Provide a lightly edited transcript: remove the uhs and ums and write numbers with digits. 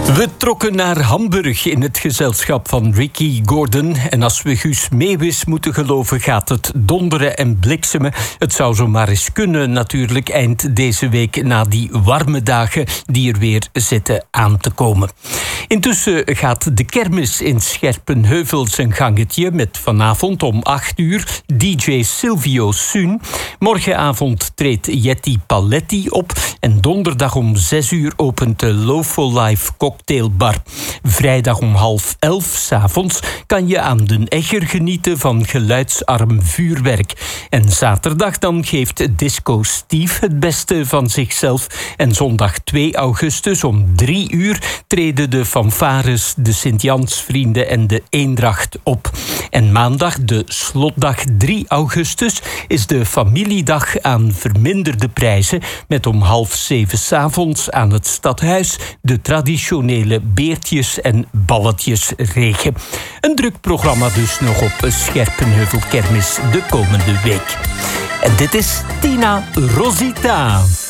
We trokken naar Hamburg in het gezelschap van Ricky Gordon. En als we Guus Meeuwis moeten geloven, gaat het donderen en bliksemen. Het zou zomaar eens kunnen natuurlijk eind deze week na die warme dagen die er weer zitten aan te komen. Intussen gaat de kermis in Scherpenheuvel zijn gangetje met vanavond om 8:00 DJ Silvio Sun. Morgenavond treedt Jetty Paletti op en donderdag om 6:00 opent de Lofo Live Cocktailbar. Vrijdag om 10:30 s'avonds kan je aan den Egger genieten van geluidsarm vuurwerk. En zaterdag dan geeft Disco Steve het beste van zichzelf. En zondag 2 augustus om 3:00 treden de fanfares, de Sint-Jansvrienden en de Eendracht op. En maandag, de slotdag 3 augustus, is de familiedag aan verminderde prijzen met om 6:30 s'avonds aan het stadhuis de traditionele beertjes en balletjesregen. Een druk programma dus nog op Scherpenheuvel Kermis de komende week. En dit is Tina Rosita.